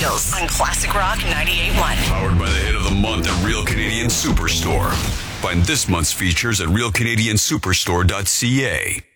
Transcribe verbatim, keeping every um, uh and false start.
Feels on Classic Rock ninety-eight point one. Powered by the hit of the month at Real Canadian Superstore. Find this month's features at real canadian superstore dot c a.